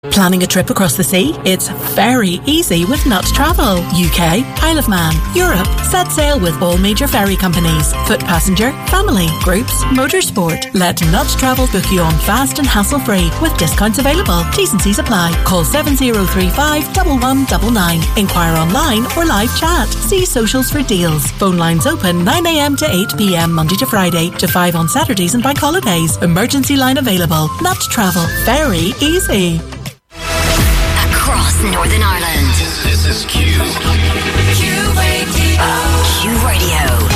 Planning a trip across the sea? It's very easy with Nut Travel. UK, Isle of Man, Europe. Set sail with all major ferry companies. Foot passenger, family, groups, motorsport. Let Nut Travel book you on fast and hassle-free with discounts available. T's and C's apply. Call 7035 1199. Inquire online or live chat. See socials for deals. Phone lines open 9 a.m. to 8 p.m. Monday to Friday to 5 on Saturdays and bank holidays. Emergency line available. Nut Travel. Very easy. Across Northern Ireland. This is Q. Q Radio.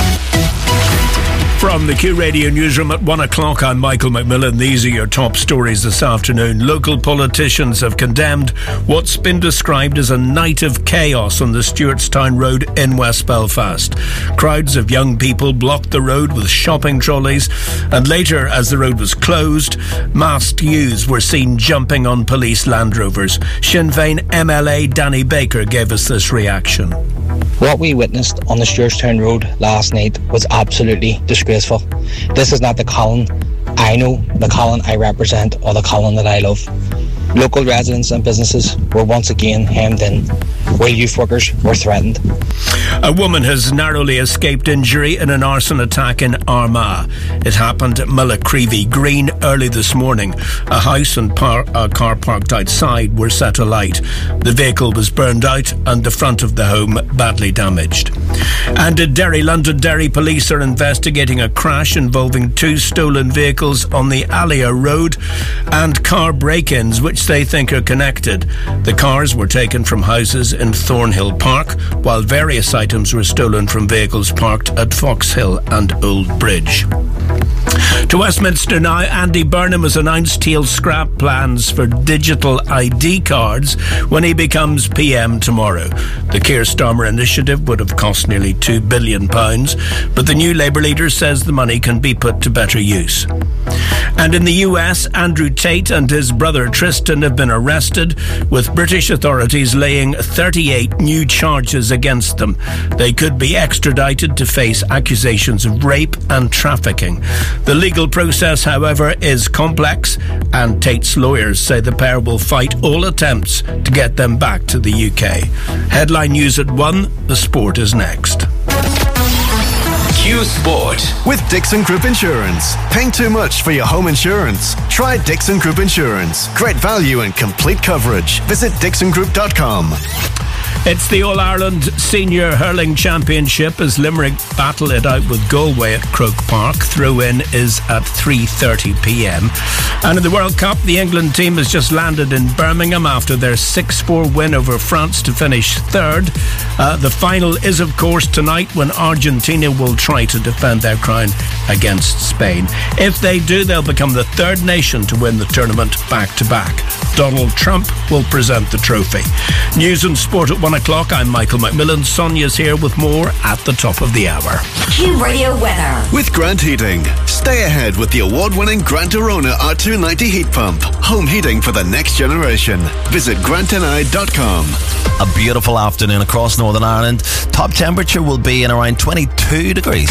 From the Q Radio newsroom at 1 o'clock, I'm Michael McMillan. These are your top stories this afternoon. Local politicians have condemned what's been described as a night of chaos on the Stewartstown Road in West Belfast. Crowds of young people blocked the road with shopping trolleys, and later, as the road was closed, masked youths were seen jumping on police Land Rovers. Sinn Féin MLA Danny Baker gave us this reaction. What we witnessed on the Stewartstown Road last night was absolutely disgraceful. This is not the Colin I know, the Colin I represent, or the Colin that I love. Local residents and businesses were once again hemmed in, while youth workers were threatened. A woman has narrowly escaped injury in an arson attack in Armagh. It happened at Mullacreevy Green early this morning. A house and a car parked outside were set alight. The vehicle was burned out and the front of the home badly damaged. And at Derry, London Derry police are investigating a crash involving 2 stolen vehicles on the Alia Road and car break-ins which they think are connected. The cars were taken from houses in Thornhill Park, while various items were stolen from vehicles parked at Foxhill and Old Bridge. To Westminster now, Andy Burnham has announced he'll scrap plans for digital ID cards when he becomes PM tomorrow. The Keir Starmer initiative would have cost nearly £2 billion, but the new Labour leader says the money can be put to better use. And in the US, Andrew Tate and his brother Tristan have been arrested, with British authorities laying 38 new charges against them. They could be extradited to face accusations of rape and trafficking. The legal process, however, is complex, and Tate's lawyers say the pair will fight all attempts to get them back to the UK. Headline news at 1, the sport is next. Q Sport. With Dixon Group Insurance. Paying too much for your home insurance? Try Dixon Group Insurance. Great value and complete coverage. Visit dixongroup.com. It's the All-Ireland Senior Hurling Championship as Limerick battle it out with Galway at Croke Park. Throw-in is at 3:30pm. And in the World Cup, the England team has just landed in Birmingham after their 6-4 win over France to finish third. The final is, of course, tonight when Argentina will try to defend their crown against Spain. If they do, they'll become the third nation to win the tournament back-to-back. Donald Trump will present the trophy. News and sport at 1 o'clock. I'm Michael McMillan. Sonia's here with more at the top of the hour. Q Radio weather. With Grant Heating. Stay ahead with the award-winning Grant Arona R290 heat pump. Home heating for the next generation. Visit grantni.com. A beautiful afternoon across Northern Ireland. Top temperature will be in around 22 degrees.